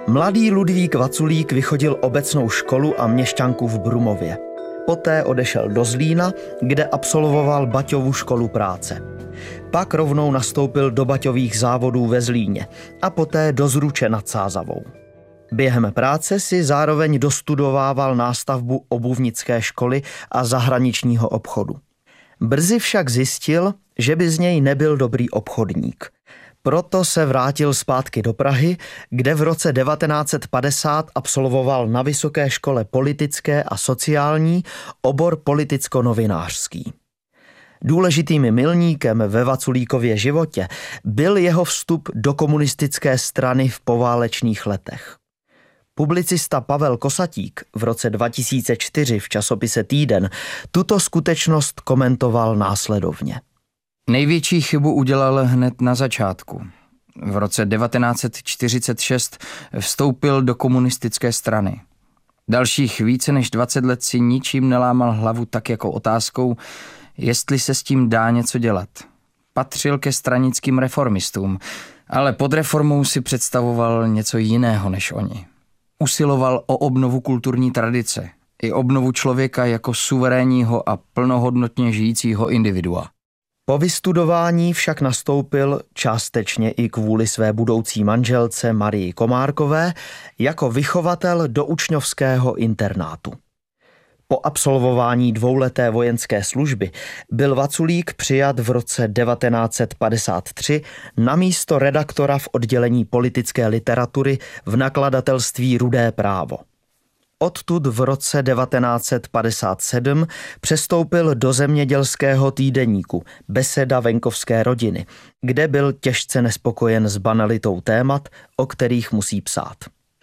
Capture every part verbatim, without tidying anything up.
Mladý Ludvík Vaculík vychodil obecnou školu a měšťanku v Brumově. Poté odešel do Zlína, kde absolvoval Baťovu školu práce. Pak rovnou nastoupil do baťových závodů ve Zlíně a poté do Zruče nad Sázavou. Během práce si zároveň dostudovával nástavbu obuvnické školy a zahraničního obchodu. Brzy však zjistil, že by z něj nebyl dobrý obchodník. Proto se vrátil zpátky do Prahy, kde v roce devatenáct set padesát absolvoval na Vysoké škole politické a sociální obor politicko-novinářský. Důležitým milníkem ve Vaculíkově životě byl jeho vstup do komunistické strany v poválečných letech. Publicista Pavel Kosatík v roce dva tisíce čtyři v časopise Týden tuto skutečnost komentoval následovně. Největší chybu udělal hned na začátku. V roce devatenáct set čtyřicet šest vstoupil do komunistické strany. Dalších více než dvacet let si ničím nelámal hlavu tak jako otázkou, jestli se s tím dá něco dělat. Patřil ke stranickým reformistům, ale pod reformou si představoval něco jiného než oni. Usiloval o obnovu kulturní tradice i obnovu člověka jako suverénního a plnohodnotně žijícího individua. Po vystudování však nastoupil, částečně i kvůli své budoucí manželce Marii Komárkové, jako vychovatel do učňovského internátu. Po absolvování dvouleté vojenské služby byl Vaculík přijat v roce devatenáct set padesát tři na místo redaktora v oddělení politické literatury v nakladatelství Rudé právo. Odtud v roce devatenáct set padesát sedm přestoupil do zemědělského týdeníku Beseda venkovské rodiny, kde byl těžce nespokojen s banalitou témat, o kterých musí psát.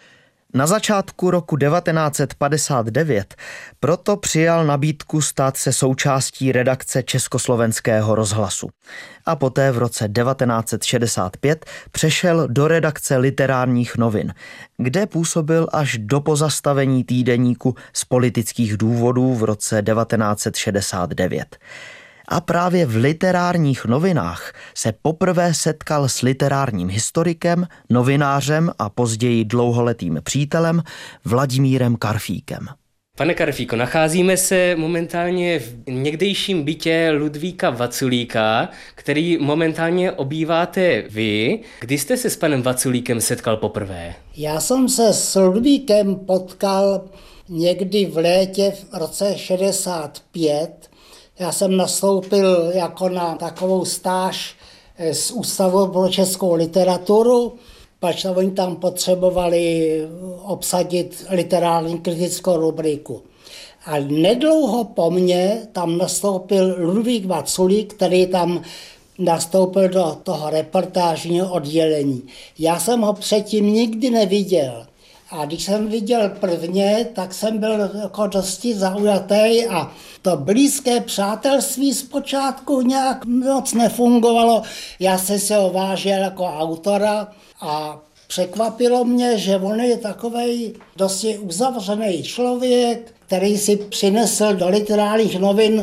Na začátku roku devatenáct set padesát devět proto přijal nabídku stát se součástí redakce Československého rozhlasu a poté v roce devatenáct set šedesát pět přešel do redakce Literárních novin, kde působil až do pozastavení týdeníku z politických důvodů v roce devatenáct set šedesát devět. A právě v Literárních novinách se poprvé setkal s literárním historikem, novinářem a později dlouholetým přítelem Vladimírem Karfíkem. Pane Karfíko, nacházíme se momentálně v někdejším bytě Ludvíka Vaculíka, který momentálně obýváte vy. Kdy jste se s panem Vaculíkem setkal poprvé? Já jsem se s Ludvíkem potkal někdy v létě v roce šedesát pět. Já jsem nastoupil jako na takovou stáž z Ústavu pro českou literaturu, protože oni tam potřebovali obsadit literární kritickou rubriku. A nedlouho po mně tam nastoupil Ludvík Vaculík, který tam nastoupil do toho reportážního oddělení. Já jsem ho předtím nikdy neviděl. A když jsem viděl prvně, tak jsem byl jako dosti zaujatý a to blízké přátelství zpočátku nějak moc nefungovalo. Já jsem se ho vážil jako autora a překvapilo mě, že on je takovej dosti uzavřený člověk, který si přinesl do Literárních novin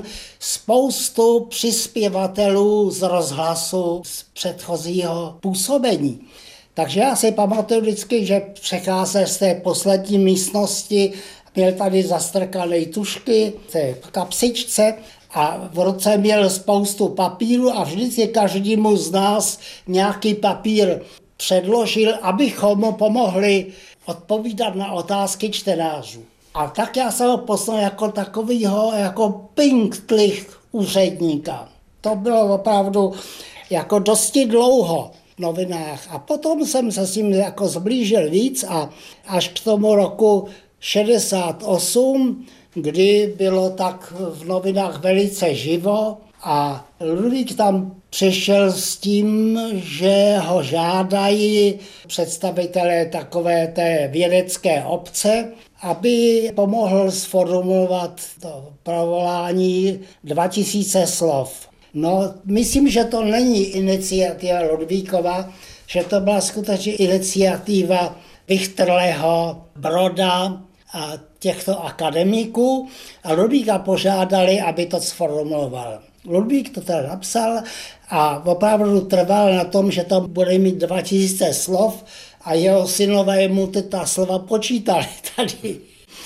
spoustu přispěvatelů z rozhlasu z předchozího působení. Takže já si pamatuju vždycky, že přecházel z té poslední místnosti, měl tady zastrkané tušky, té kapsičce a v ruce měl spoustu papíru a vždycky každému z nás nějaký papír předložil, abychom mu pomohli odpovídat na otázky čtenářů. A tak já jsem ho poznal jako takovýho, jako pinktlich úředníka. To bylo opravdu jako dosti dlouho v novinách. A potom jsem se s ním jako zblížil víc a až k tomu roku šedesát osm, kdy bylo tak v novinách velice živo a Ludvík tam přišel s tím, že ho žádají představitelé takové té vědecké obce, aby pomohl sformulovat to provolání dva tisíce slov. No, myslím, že to není iniciativa Ludvíkova, že to byla skutečně iniciativa Vichtrleho, Broda a těchto akademiků a Ludvíka požádali, aby to sformuloval. Ludvík to teda napsal a opravdu trval na tom, že to bude mít dva tisíce slov a jeho synové mu ty ta slova počítali tady.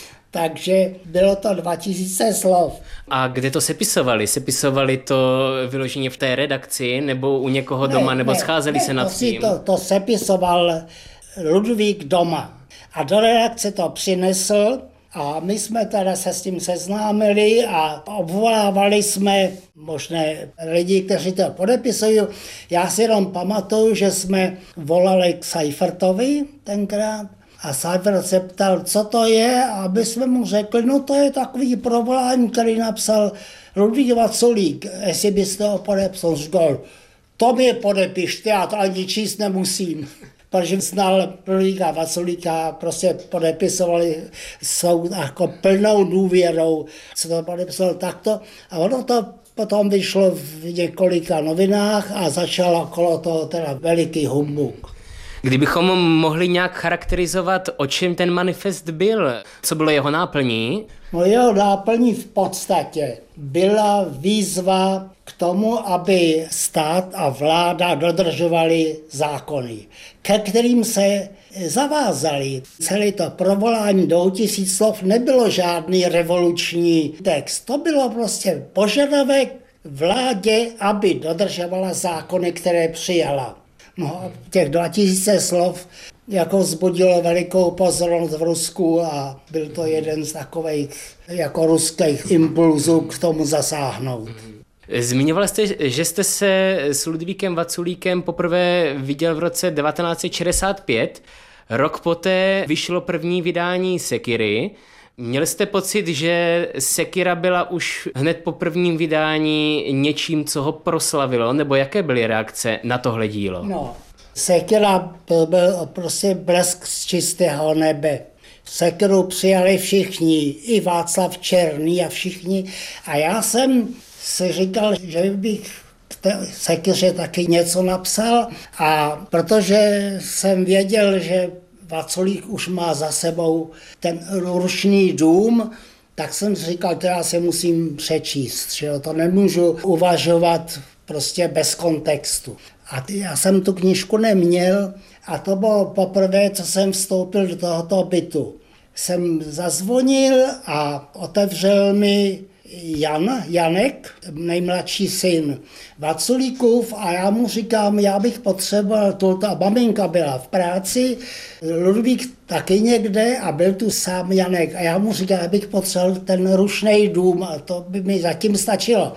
Takže bylo to dva tisíce slov. A kde to sepisovali? Sepisovali to vyloženě v té redakci nebo u někoho ne, doma, nebo ne, scházeli ne, se nad to tím? To, to sepisoval Ludvík doma. A do redakce to přinesl a my jsme teda se s tím seznámili a obvolávali jsme možné lidi, kteří to podepisují. Já si jenom pamatuju, že jsme volali k Seifertovi tenkrát a Seifert se ptal, co to je, a my jsme mu řekli, no to je takový provolání, který napsal Ludvík Vaculík, jestli byste ho podepsal. Říkal, to mi podepište, já to ani číst nemusím. Protože znal Ludvíka Vaculíka, prostě podepisovali jsou jako plnou důvěrou, co to podepisovali takto. A ono to potom vyšlo v několika novinách a začalo okolo toho teda veliký humbuk. Kdybychom mohli nějak charakterizovat, o čem ten manifest byl, co bylo jeho náplní? No jeho náplní v podstatě byla výzva k tomu, aby stát a vláda dodržovali zákony, ke kterým se zavázali. Celé to provolání do tisíc slov nebylo žádný revoluční text. To bylo prostě požadavek vládě, aby dodržovala zákony, které přijala. No, těch dva tisíce slov jako vzbudilo velikou pozornost v Rusku a byl to jeden z takových jako ruských impulzů k tomu zasáhnout. Zmiňoval jste, že jste se s Ludvíkem Vaculíkem poprvé viděl v roce devatenáct set šedesát pět. Rok poté vyšlo první vydání Sekiry. Měl jste pocit, že Sekira byla už hned po prvním vydání něčím, co ho proslavilo? Nebo jaké byly reakce na tohle dílo? No, Sekira byl, byl prostě blesk z čistého nebe. Sekiru přijali všichni, i Václav Černý a všichni. A já jsem si říkal, že bych k té Sekiře taky něco napsal. A protože jsem věděl, že Vaculík už má za sebou ten rušný dům, tak jsem si říkal, to já se musím přečíst, že jo? To nemůžu uvažovat prostě bez kontextu. A já jsem tu knížku neměl a to bylo poprvé, co jsem vstoupil do tohoto bytu. Jsem zazvonil a otevřel mi Jan, Janek, nejmladší syn Vaculíkův, a já mu říkám, já bych potřeboval to, a maminka byla v práci, Ludvík taky někde a byl tu sám Janek a já mu říkám, já bych potřeboval ten rušnej dům a to by mi zatím stačilo.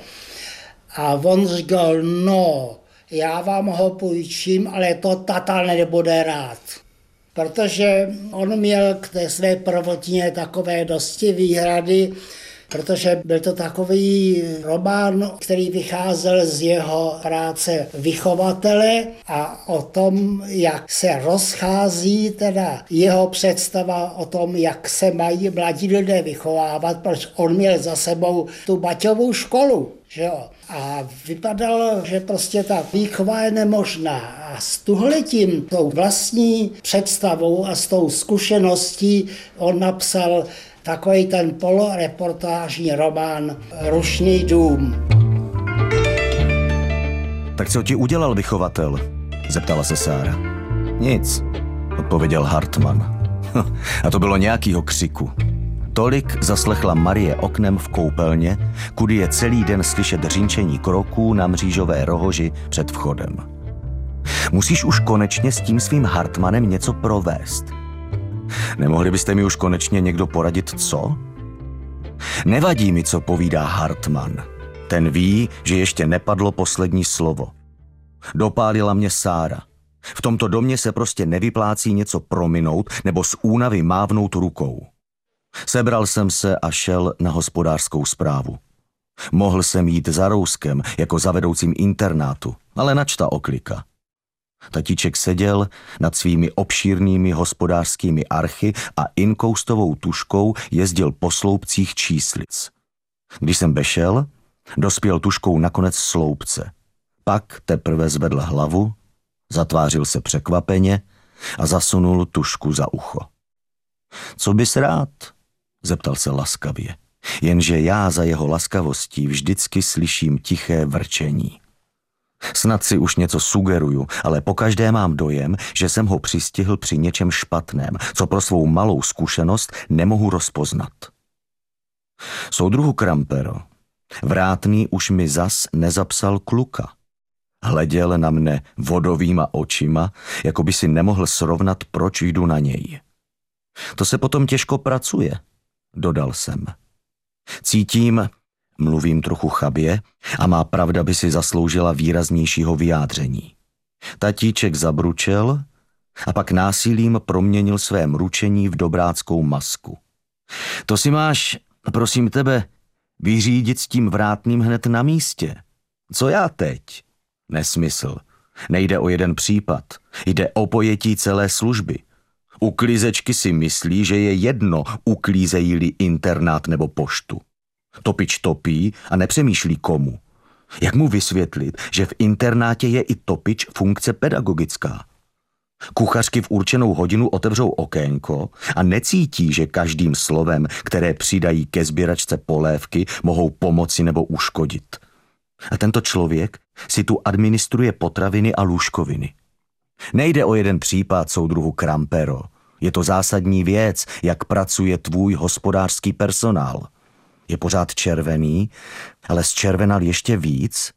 A on říkal, no, já vám ho půjčím, ale to tata nebude rád. Protože on měl k té své prvotně takové dosti výhrady, protože byl to takový román, který vycházel z jeho práce vychovatele a o tom, jak se rozchází teda jeho představa o tom, jak se mají mladí lidé vychovávat, protože on měl za sebou tu Baťovou školu, že jo. A vypadalo, že prostě ta výchova je nemožná. A s tuhletím, tou vlastní představou a s tou zkušeností on napsal takový ten poloreportážní román Rušný dům. Tak co ti udělal vychovatel? Zeptala se Sára. Nic, odpověděl Hartmann. A to bylo nějakýho křiku. Tolik zaslechla Marie oknem v koupelně, kudy je celý den slyšet řinčení kroků na mřížové rohoži před vchodem. Musíš už konečně s tím svým Hartmannem něco provést. Nemohli byste mi už konečně někdo poradit, co? Nevadí mi, co povídá Hartmann. Ten ví, že ještě nepadlo poslední slovo. Dopálila mě Sára. V tomto domě se prostě nevyplácí něco prominout nebo z únavy mávnout rukou. Sebral jsem se a šel na hospodářskou správu. Mohl jsem jít za Rouskem jako za vedoucím internátu, ale načta oklika. Tatíček seděl nad svými obšírnými hospodářskými archy a inkoustovou tuškou jezdil po sloupcích číslic. Když jsem bešel, dospěl tuškou nakonec sloupce. Pak teprve zvedl hlavu, zatvářil se překvapeně a zasunul tušku za ucho. Co bys rád? Zeptal se laskavě, jenže já za jeho laskavostí vždycky slyším tiché vrčení. Snad si už něco sugeruju, ale pokaždé mám dojem, že jsem ho přistihl při něčem špatném, co pro svou malou zkušenost nemohu rozpoznat. Soudruhu Krampero, vrátný už mi zas nezapsal kluka. Hleděl na mne vodovýma očima, jako by si nemohl srovnat, proč jdu na něj. To se potom těžko pracuje, dodal jsem. Cítím, mluvím trochu chabě a má pravda by si zasloužila výraznějšího vyjádření. Tatíček zabručel a pak násilím proměnil své mručení v dobráckou masku. To si máš, prosím tebe, vyřídit s tím vrátným hned na místě. Co já teď? Nesmysl. Nejde o jeden případ. Jde o pojetí celé služby. Uklízečky si myslí, že je jedno, uklízejí-li internát nebo poštu. Topič topí a nepřemýšlí komu. Jak mu vysvětlit, že v internátě je i topič funkce pedagogická? Kuchařky v určenou hodinu otevřou okénko a necítí, že každým slovem, které přidají ke sběračce polévky, mohou pomoci nebo uškodit. A tento člověk si tu administruje potraviny a lůžkoviny. Nejde o jeden případ, soudruhu Krampero. Je to zásadní věc, jak pracuje tvůj hospodářský personál. Je pořád červený, ale zčervenal ještě víc